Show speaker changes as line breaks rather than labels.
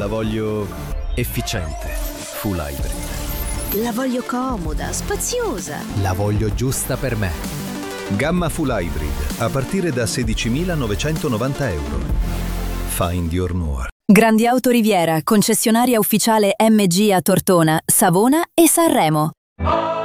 La voglio efficiente, full hybrid.
La voglio comoda, spaziosa.
La voglio giusta per me.
Gamma full hybrid, a partire da 16.990 euro. Find your more.
Grandi Auto Riviera, concessionaria ufficiale MG a Tortona, Savona e Sanremo.